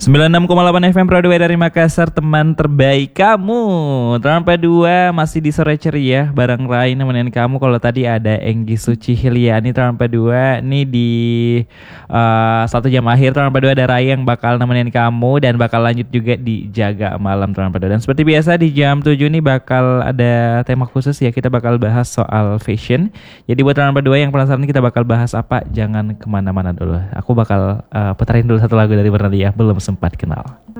96,8 FM Pro 2 dari Makassar, teman terbaik kamu. Terlampai 2 masih di sore ceria bareng Rai nemenin kamu. Kalau tadi ada Enggi Suci Hiliani terlampai 2 nih di 1 jam akhir. Terlampai 2 ada Rai yang bakal nemenin kamu dan bakal lanjut juga di Jaga Malam terlampai 2. Dan seperti biasa di jam 7 nih bakal ada tema khusus ya. Kita bakal bahas soal fashion. Jadi buat terlampai 2 yang penasaran kita bakal bahas apa, jangan kemana-mana dulu. Aku bakal puterin dulu satu lagu dari Bernadia, Belum Sempat Kenal.